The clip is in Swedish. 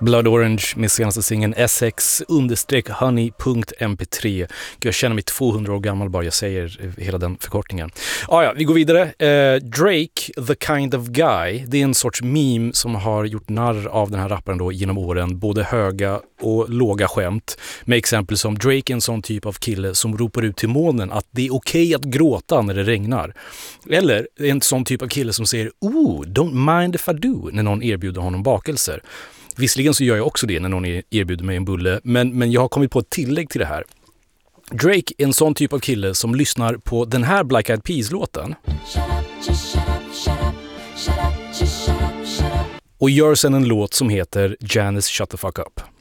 Blood Orange med senaste singeln SX_honey.mp3. Jag känner mig 200 år gammal bara jag säger hela den förkortningen. Vi går vidare. Drake, The Kind of Guy. Det är en sorts meme som har gjort narr av den här rapparen då genom åren. Både höga och låga skämt. Med exempel som Drake är en sån typ av kille som ropar ut till månen att det är okej att gråta när det regnar. Eller en sån typ av kille som säger don't mind if I do när någon erbjuder honom bakelser. Visserligen så gör jag också det när någon erbjuder mig en bulle, men jag har kommit på ett tillägg till det här. Drake är en sån typ av kille som lyssnar på den här Black Eyed Peas-låten och gör sen en låt som heter Janice Shut the Fuck Up.